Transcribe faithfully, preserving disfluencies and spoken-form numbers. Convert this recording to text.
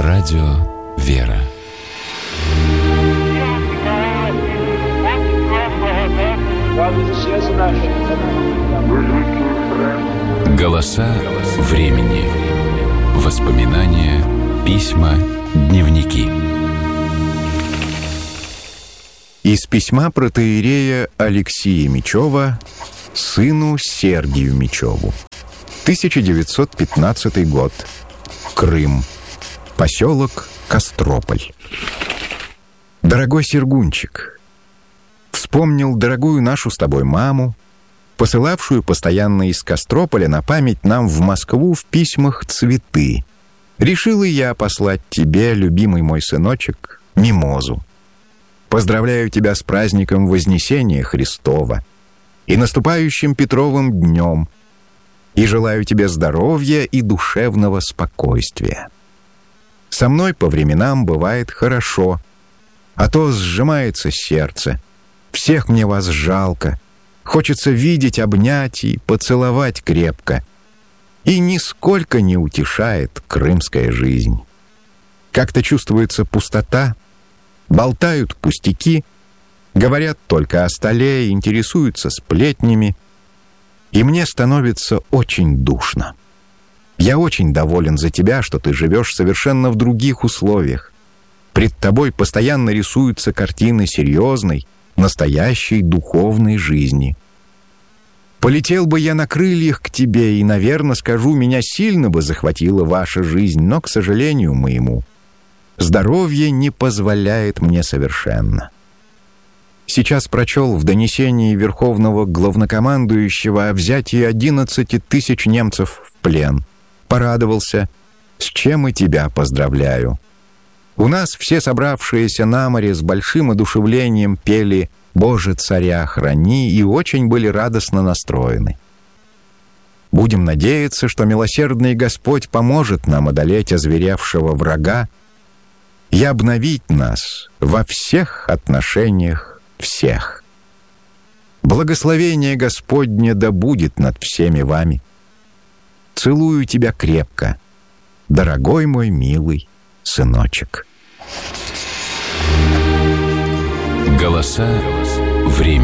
Радио «Вера». Голоса времени. Воспоминания, письма, дневники. Из письма протоиерея Алексия Мечева сыну Сергию Мечеву. тысяча девятьсот пятнадцатый год. Крым. Поселок Кострополь. Дорогой Сергунчик, вспомнил дорогую нашу с тобой маму, посылавшую постоянно из Кострополя на память нам в Москву в письмах цветы. Решил и я послать тебе, любимый мой сыночек, мимозу. Поздравляю тебя с праздником Вознесения Христова и наступающим Петровым днем, и желаю тебе здоровья и душевного спокойствия. Со мной по временам бывает хорошо, а то сжимается сердце. Всех мне вас жалко. Хочется видеть, обнять и поцеловать крепко. И нисколько не утешает крымская жизнь. Как-то чувствуется пустота, болтают пустяки, говорят только о столе, интересуются сплетнями, и мне становится очень душно. Я очень доволен за тебя, что ты живешь совершенно в других условиях. Пред тобой постоянно рисуются картины серьезной, настоящей духовной жизни. Полетел бы я на крыльях к тебе, и, наверное, скажу, меня сильно бы захватила ваша жизнь, но, к сожалению моему, здоровье не позволяет мне совершенно. Сейчас прочел в донесении Верховного Главнокомандующего о взятии одиннадцати тысяч немцев в плен. Порадовался, с чем и тебя поздравляю. У нас все собравшиеся на море с большим одушевлением пели «Боже, царя храни» и очень были радостно настроены. Будем надеяться, что милосердный Господь поможет нам одолеть озверевшего врага и обновить нас во всех отношениях всех. Благословение Господне да будет над всеми вами. Целую тебя крепко, дорогой мой милый сыночек. Голоса времени.